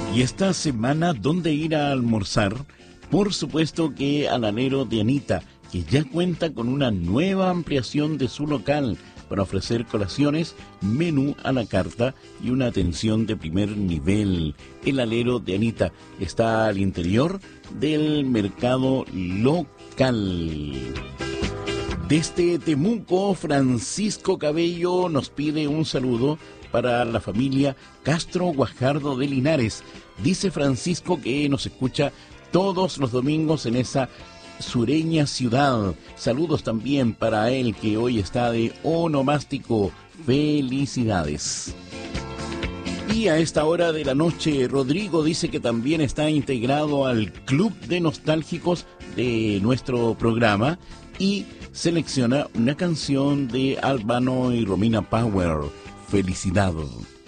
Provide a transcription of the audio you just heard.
Y esta semana, ¿dónde ir a almorzar? Por supuesto que al alero de Anita, que ya cuenta con una nueva ampliación de su local para ofrecer colaciones, menú a la carta y una atención de primer nivel. El alero de Anita está al interior del mercado local. Desde Temuco, Francisco Cabello nos pide un saludo para la familia Castro Guajardo de Linares. Dice Francisco que nos escucha todos los domingos en esa sureña ciudad. Saludos también para él, que hoy está de onomástico. Felicidades. Y a esta hora de la noche, Rodrigo dice que también está integrado al Club de Nostálgicos de nuestro programa y selecciona una canción de Albano y Romina Power, Felicidad.